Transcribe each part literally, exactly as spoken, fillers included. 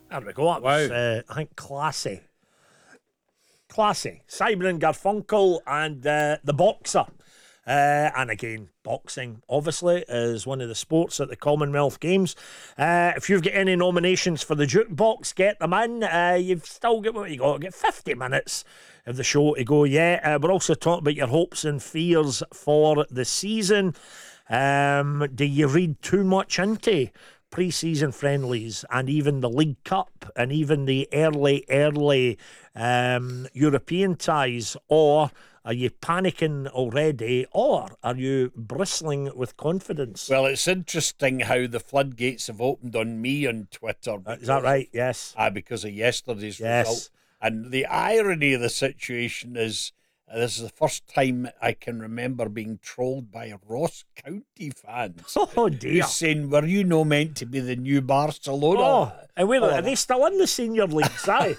There we go. That Wow. was, uh, I think, classy. Classy. Simon and Garfunkel and uh, The Boxer. Uh, and again, boxing, obviously, is one of the sports at the Commonwealth Games. Uh, if you've got any nominations for the jukebox, get them in. Uh, you've still got what you got. Get fifty minutes of the show to go yet. Uh, we're also talking about your hopes and fears for the season. Um, do you read too much into pre-season friendlies and even the League Cup and even the early, early um, European ties, or are you panicking already, or are you bristling with confidence? Well, it's interesting how the floodgates have opened on me on Twitter. Uh, Is that right? Yes. Ah, because of yesterday's Yes. result. And the irony of the situation is, uh, this is the first time I can remember being trolled by Ross County fans. Oh dear. Who's saying, were you no meant to be the new Barcelona? Oh, and where Oh. are they still in the senior leagues? Aye.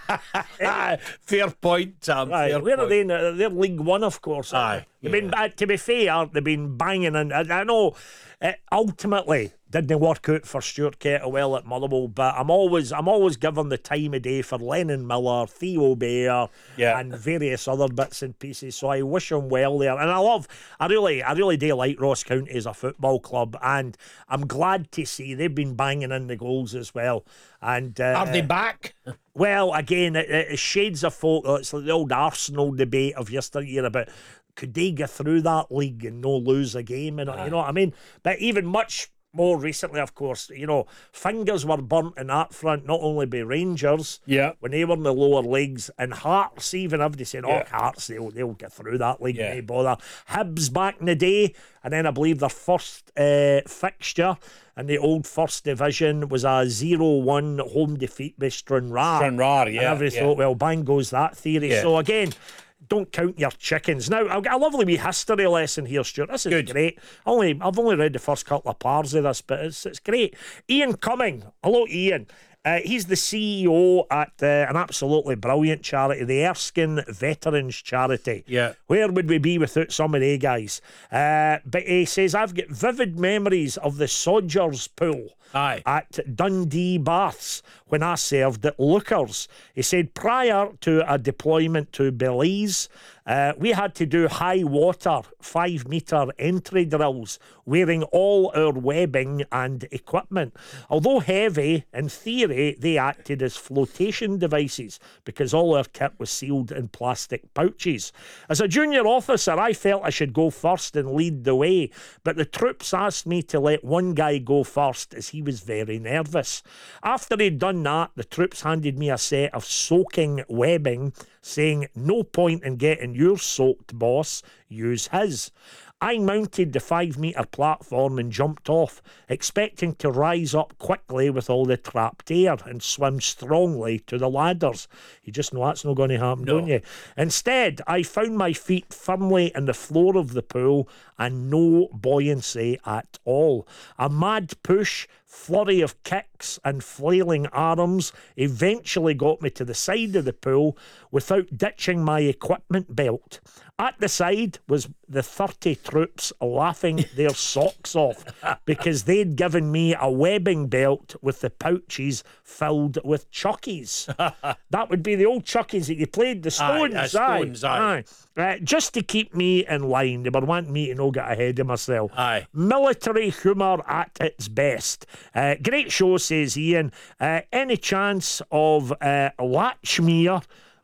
Ah, fair point, Tom. Right, fair where are point. they? Now? They're League One, of course. aren't Aye, they? They've been, uh, to be fair, they've been banging in. I, I know it ultimately didn't work out for Stuart Kettlewell at Motherwell, but I'm always I'm always given the time of day for Lennon Miller, Theo Bayer, Yeah. and various other bits and pieces. So I wish him well there. And I love, I really, I really do like Ross County as a football club, and I'm glad to see they've been banging in the goals as well. And uh, Are they back? well, again, it, it shades of folk. It's like the old Arsenal debate of yesteryear about could they get through that league and no lose a game, and you know what I mean. But even much more recently, of course, you know, fingers were burnt in that front, not only by Rangers, Yeah. when they were in the lower leagues, and Hearts, even everybody saying, oh, Yeah. Hearts, they'll, they'll get through that league, Yeah. no bother. Hibs back in the day, and then I believe their first uh, fixture in the old First Division was a zero one home defeat by Stranraer. Stranraer, And yeah, everybody yeah. thought, well, bang goes that theory. Yeah. So again, don't count your chickens. Now, I've got a lovely wee history lesson here, Stuart. This is Good. great. Only I've only read the first couple of parts of this, but it's it's great. Ian Cumming. Hello, Ian. Uh, he's the C E O at uh, an absolutely brilliant charity, the Erskine Veterans Charity. Yeah. Where would we be without some of they guys? Uh, but he says, I've got vivid memories of the Sodgers pool Aye. at Dundee Baths when I served at Lookers. He said, prior to a deployment to Belize, uh, we had to do high water five metre entry drills wearing all our webbing and equipment. Although heavy, in theory, they acted as flotation devices because all our kit was sealed in plastic pouches. As a junior officer, I felt I should go first and lead the way, but the troops asked me to let one guy go first as he was very nervous. After he'd done that, the troops handed me a set of soaking webbing, saying, no point in getting yours soaked, boss, use his. I mounted the five metre platform and jumped off, expecting to rise up quickly with all the trapped air and swim strongly to the ladders. You just know that's not going to happen, No. don't you? Instead, I found my feet firmly in the floor of the pool and no buoyancy at all. A mad push, flurry of kicks and flailing arms eventually got me to the side of the pool without ditching my equipment belt. At the side was the thirty troops laughing their socks off because they'd given me a webbing belt with the pouches filled with chuckies. That would be the old chuckies that you played, the stones. Aye, uh, stones, aye. aye. Uh, just to keep me in line. They were wanting me to not get ahead of myself. Aye. Military humour at its best. Uh, great show, says Ian. Uh, any chance of uh, Latchmere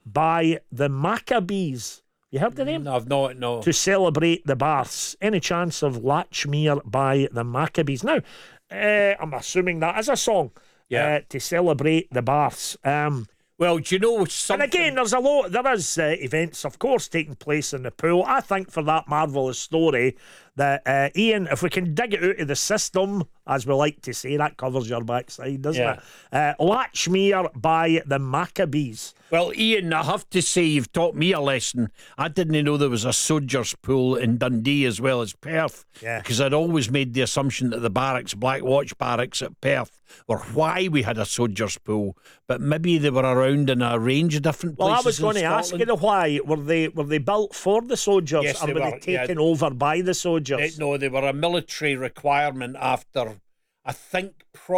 by the Maccabees? You heard the name? No, I've not, no. To celebrate the Baths. Any chance of Latchmere by the Maccabees? Now, uh, I'm assuming that is a song. Yeah. Uh, to celebrate the Baths. Um, Well, do you know something? and again, there's a lot, there is uh, events, of course, taking place in the pool. I think for that marvellous story that, uh, Ian, if we can dig it out of the system, as we like to say, that covers your backside, doesn't Yeah. it? Uh, Latchmere by the Maccabees. Well, Ian, I have to say you've taught me a lesson. I didn't know there was a soldiers' pool in Dundee as well as Perth. Yeah. Because I'd always made the assumption that the barracks, Black Watch barracks at Perth, were why we had a soldiers' pool. But maybe they were around in a range of different Well, places. I was going to in ask Scotland. you why. Were they were they built for the soldiers, Yes, or they were were, they taken yeah. over by the soldiers? Eh, no, they were a military requirement after, I think,